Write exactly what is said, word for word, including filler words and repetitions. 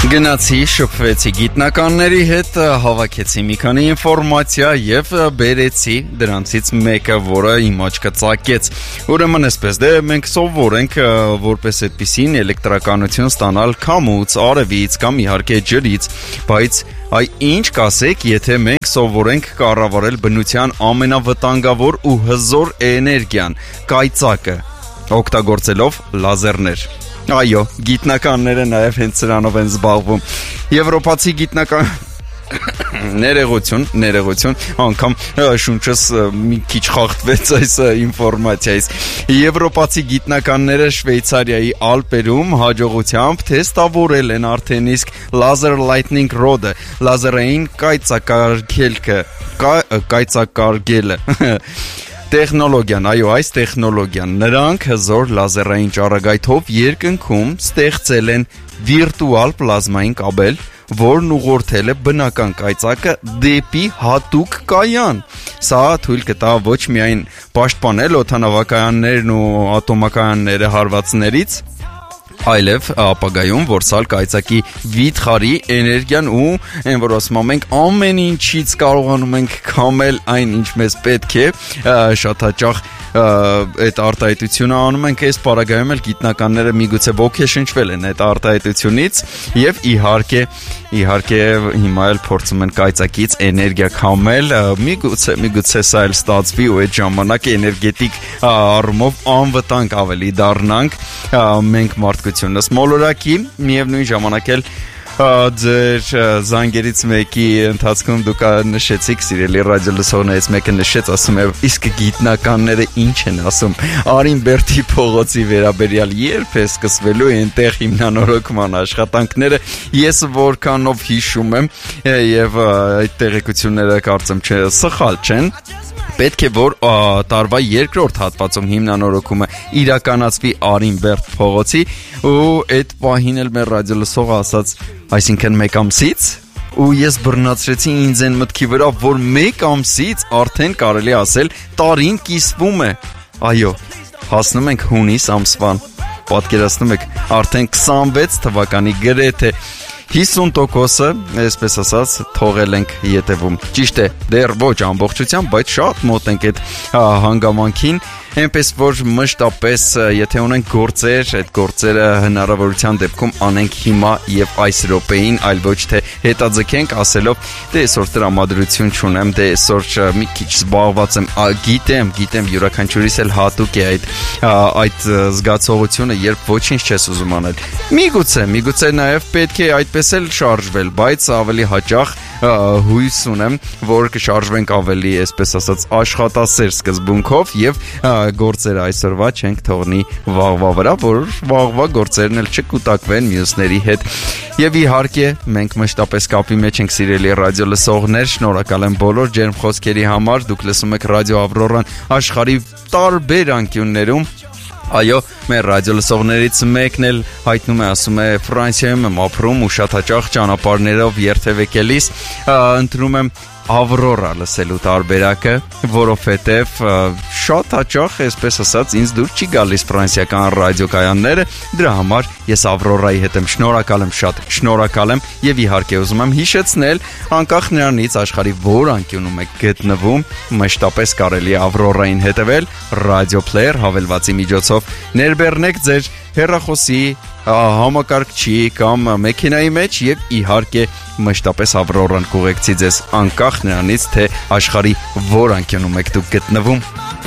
Գնացի, շփվեցի գիտնականների հետ, հավաքեցի մի քանի ինֆորմացիա եւ բերեցի դրանցից մեկը, որը իմ աչքը ծակեց։ Ուրեմն այսպես, դե մենք սովորենք որպես այդպիսին էլեկտրականություն ստանալ քամուց, արևից կամ իհարկե ջրից, բայց այ ինչ կասեք, եթե մենք սովորենք կառավարել բնության ամենավտանգավոր ու հզոր էներգիան՝ կայծակը, օգտագործելով լազերներ։ Այո, գիտնականները նաև հենց սրանով են զբաղվում։ Եվրոպացի գիտնական ներողություն, ներողություն, անգամ շունչս մի քիչ խախտվեց այս ինֆորմացիայից։ Եվրոպացի գիտնականները Շվեյցարիայի Ալպերում հաջողությամբ թեստավորել են արդեն իսկ laser lightning rod-ը, լազերային կայծակարգելքը, կայծակարգելը։ Տեխնոլոգիան, այո, այս տեխնոլոգիան, նրանք հզոր լազերային ճառագայթով երկնքում ստեղծել են վիրտուալ պլազմային կաբել, որն ուղղորդել է բնական կայծակը դեպի հատուկ կայան։ Սա թույլ կտա ոչ միայն պաշտպանել օդանավակայաններն ու ատոմակայանները հարվածներից, այլև ապագայում որսալ կայծակի վիթխարի էներգիան ու այն որ ասում ենք ամեն ինչից կարողանում ենք քամել այն ինչ մեզ պետք է, շատ հաճախ այդ արտահայտությունը անում ենք այս պարագայում էլ գիտնականները միգուցե ոգեշնչվել են այդ արտահայտությունից եւ իհարկե իհարկե հիմա էլ փորձում են կայծակից էներգիա քամել, միգուցե միգուցե սա էլ ստացվի ու այդ ժամանակ էներգետիկ առումով անվտանգ ավելի դառնանք մենք մարդկությունս մոլորակի, միևնույն ժամանակ էլ ձեր զանգերից մեկի ընթացքում դուք նշեցիք, սիրելի ռադիո լսողներից մեկը նշեց, ասում է, իսկ գիտնականները ինչ են ասում, Արինբերդի փողոցի վերաբերյալ երբ է սկսվելու այնտեղ հիմնանորոգման աշխատանքները, ես որքանով հիշում եմ եւ այդ տեղեկությունները կարծեմ չէ սխալ չեն, պետք է որ տարվա երկրորդ հատվածում հիմնանորոգումը իրականացվի Արինբերդ փողոցի ու այդ պահին էլ մեր ռադիո լսողը ասաց, այսինքն մեկ ամսից ու ես բռնացրեցի ինձ այն մտքի վրա, որ մեկ ամսից արդեն կարելի ասել տարին կիսվում է։ Այո, հասնում ենք հունիս ամսվան, պատկերացնում եք, արդեն քսանվեց թվականի գրեթե հիսուն տոկոսը, այսպես ասած, թողել ենք ետևում։ Ճիշտ է, դեռ ոչ ամբողջությամբ, բայց շատ մոտ ենք այդ հանգամանքին, այնպես որ մշտապես եթե ունենք գործեր, այդ գործերը հնարավորության դեպքում անենք հիմա եւ այս րոպեին, այլ ոչ թե հետաձգենք ասելով, դե այսօր տրամադրություն չունեմ, դե այսօր մի քիչ զբաղված եմ, գիտեմ, գիտեմ, յուրաքանչյուրիս էլ հատուկ է այդ այդ զգացողությունը, երբ ոչինչ չես ուզում անել։ Միգուցե, միգուցե նաեւ պետք է այդպես էլ շարժվել, բայց ավելի հաճախ հույս ունեմ, որ կշարժվենք ավելի, այսպես ասած, աշխատասեր սկզբունքով եւ գործերը այսօրվա չենք թողնի վաղվա վրա, որ վաղվա գործերն էլ չկուտակվեն մյուսների հետ։ Եվ իհարկե, մենք մշտապես կապի մեջ ենք, սիրելի ռադիո լսողներ, շնորհակալ եմ բոլոր ջերմ խոսքերի համար, դուք լսում եք ռադիո Ավրորան աշխարհի տարբեր անկյուններում։ Այո, մեր ռադիո լսողներից մեկն էլ հայտնում է, ասում է, Ֆրանսիայում եմ ապրում ու շատ հաճախ ճանապարհներով երթևեկելիս ընտրում եմ Ավրորա լսելու տարբերակը, որովհետև շատ հաճախ, այսպես ասած, ինձ դուր չի գալիս ֆրանսիական ռադիոկայանները, դրա համար ես Ավրորայի հետ եմ, շնորհակալ եմ շատ, շնորհակալ եմ եւ իհարկե ուզում եմ հիշեցնել, անկախ նրանից աշխարհի որ անկյունում եք գտնվում, մշտապես կարելի է Ավրորային հետևել ռադիո պլեյեր հավելվածի միջոցով, ներբեռնեք ձեր հեռախոսի համակարգչի կամ մեքենայի մեջ եւ իհարկե մշտապես Ավրորան կուղեկցի ձեզ անկախ նրանից թե աշխարհի որ անկյունում եք դուք գտնվում։